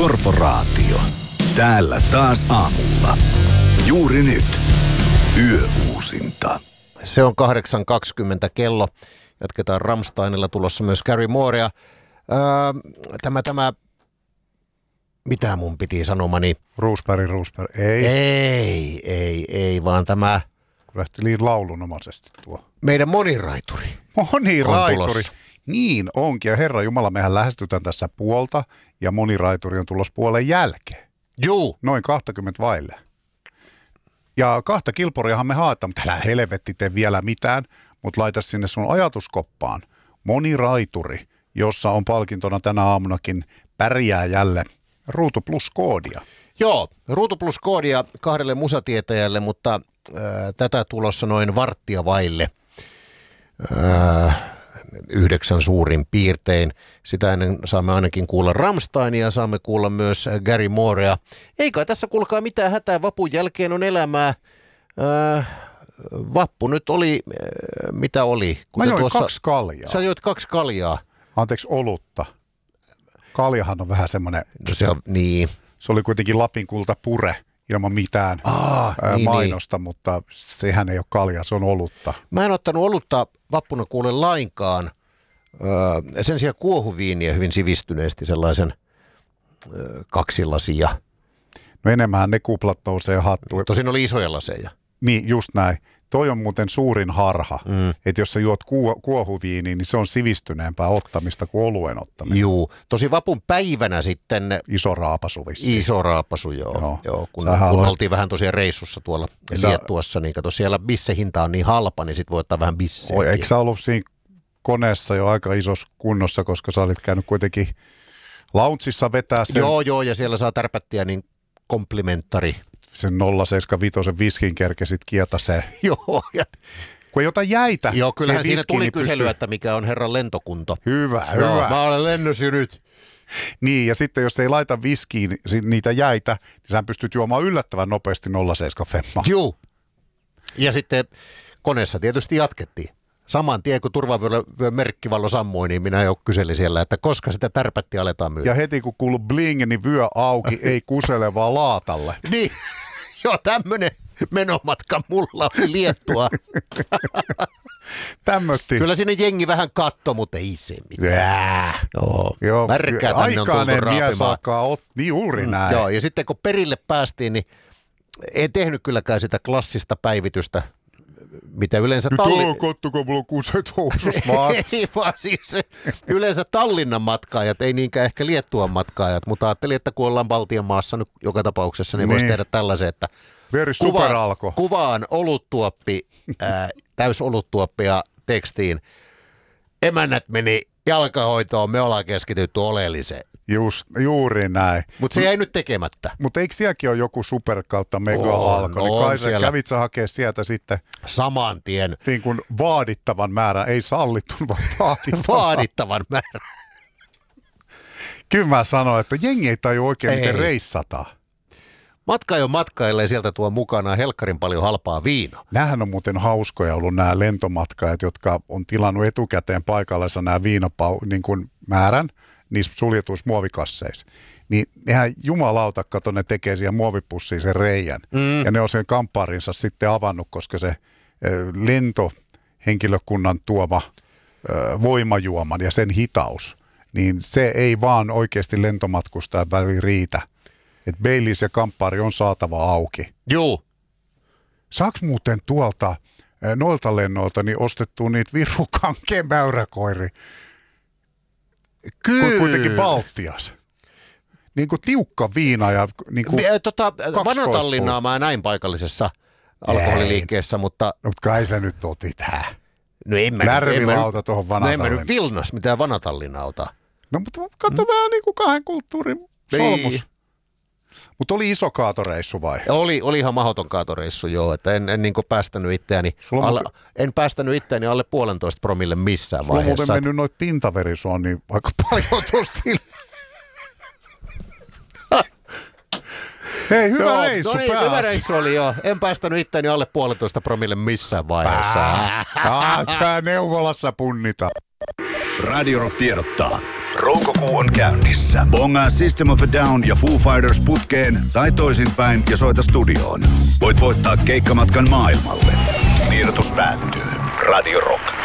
Korporaatio. Täällä taas aamulla. Juuri nyt. Yöuusinta. Se on 8.20 kello. Jatketaan Rammsteinilla, tulossa myös Gary Moorea. Mitä mun piti sanomani? Roosberg. Ei, vaan tämä... Lähti liin laulunomaisesti tuo. Meidän moniraituri. Moniraituri. Niin onkin. Ja Herra Jumala, mehän lähestytään tässä puolta ja moniraituri on tulossa puolen jälkeen. Juu. Noin 20 vaille. Ja 2 kilporiahan me haetaan, mutta älä helvetti tee vielä mitään, mutta laita sinne sun ajatuskoppaan moniraituri, jossa on palkintona tänä aamunakin pärjääjälle Ruutu Plus-koodia. Joo, Ruutu Plus-koodia 2 musatietäjälle, mutta tätä tulossa noin varttia vaille. 9 suurin piirtein. Sitä ennen saamme ainakin kuulla Rammsteinia, saamme kuulla myös Gary Moorea. Eikä tässä kuulkaa mitään hätää, vapun jälkeen on elämää. Vappu nyt oli, mitä oli? Mä join 2 kaljaa. Sä joit 2 kaljaa. Anteeksi, olutta. Kaljahan on vähän semmoinen, No se on, niin. Se oli kuitenkin Lapin kulta pure ilman mitään mainosta, mutta sehän ei ole kalja, se on olutta. Mä en ottanut olutta vappuna kuule lainkaan. Sen sijaan kuohuviiniä hyvin sivistyneesti sellaisen 2 lasia. No enemmän ne kuplat nousee hattuun. Tosin oli isoja laseja. Niin, just näin. Toi on muuten suurin harha, että jos sä juot kuohuviiniä, niin se on sivistyneempää ottamista kuin oluen ottaminen. Juu, tosi vapun päivänä sitten... Iso raapasu vissiin. Iso raapasu, joo. Kun oltiin vähän tosiaan reissussa tuolla Liettuassa, niin kato siellä bissehinta on niin halpa, niin sit voi ottaa vähän bissejä. Eikö sä ollut siinä koneessa jo aika isossa kunnossa, koska sä olit käynyt kuitenkin loungeissa vetää sen... Joo, ja siellä saa tärpättiä niin komplimenttari. Sen 0,75 viskin kerkesit kietaseen. Joo. Kun ei ota jäitä. Joo, kyllähän siinä tuli niin kyselyä, että mikä on herran lentokunto. Hyvä. Mä olen lennossa nyt. Niin, ja sitten jos ei laita viskiin niitä jäitä, niin sä pystyt juomaan yllättävän nopeasti 0,75. Joo. Ja sitten koneessa tietysti jatkettiin. Saman tien, kun turvavyön merkkivallo sammui, niin minä jo kyselin siellä, että koska sitä tärpättiä aletaan myydä. Ja heti kun kuuluu bling, niin vyö auki, ei kusele vaan laatalle. Niin, joo, tämmönen menomatka mulla oli Liettua. Tämmötti. Kyllä sinne jengi vähän katto, mutta ei se mitään. Joo, värkkää tänne on tultu raapimaan. Niin juuri näin. Joo, ja sitten kun perille päästiin, niin en tehnyt kylläkään sitä klassista päivitystä, mitä yleensä Nyt kattokaa, mulla on kuset housussa vaan. Ei vaan siis yleensä Tallinnan matkaajat, ei niinkään ehkä Liettuan matkaajat, mutta ajattelin, että kun ollaan Baltian maassa nyt joka tapauksessa, niin voisi tehdä tällaisen, että kuvaan oluttuoppi, täysoluttuoppia tekstiin. Emännät meni jalkahoitoon, me ollaan keskitytty oleelliseen. Juuri näin. Mutta se jäi nyt tekemättä. Mutta eikö sielläkin ole joku super kautta mega-alko? Niin kai sä kävit sä hakea sieltä sitten saman tien. Niin kuin vaadittavan määrän, ei sallitun, vaan vaadittavan määrän. Kyllä mä sanoin, että jengi ei tajua oikein, miten reissataan. Matkaille sieltä tuo mukana helkkarin paljon halpaa viinaa. Nämähän on muuten hauskoja ollut nämä lentomatkaajat, jotka on tilannut etukäteen paikallensa nämä niin kuin määrän niissä suljetuissa muovikasseissa. Niin nehän jumalauta, kato, ne tekee siihen muovipussiin sen reijän. Ja ne on sen kamppaarinsa sitten avannut, koska se lentohenkilökunnan tuoma voimajuoman ja sen hitaus, niin se ei vaan oikeasti lentomatkustajan väliin riitä. Että Baileys ja kamppaari on saatava auki. Joo. Saaks muuten tuolta noilta lennoilta niin ostettua niitä virukankeen mäyräkoiri? Kyllä. Kuitenkin Baltias. Niin kuin tiukka viina ja niin kuin Vanatallinnaa mä näin paikallisessa alkoholiliikkeessä, mutta... No, mutta kai sä nyt otit No en mä Lärvilauta tuohon Vanatallinnaan. No en mä nyt Vilnas mitään Vanatallinnaa ota. No mutta katso vähän niin kuin 2 kulttuurin solmus. Mutta oli iso kaatoreissu vai? Oli ihan mahdoton kaatoreissu, joo. Että en niin kuin päästänyt itseäni alle 1,5 promille missään vaiheessa. Sulla on muuten mennyt noit pintaverisuon niin aika paljon tuosta Hei, hyvä reissu pääsi. Hyvä reissu oli joo. En päästänyt itseäni alle 1,5 promille missään vaiheessa. Tää Neuvolassa punnita. Radio Rock tiedottaa. Roukokuu on käynnissä. Bongaa System of a Down ja Foo Fighters putkeen tai toisinpäin ja soita studioon. Voit voittaa keikkamatkan maailmalle. Tiedotus päättyy. Radio Rock.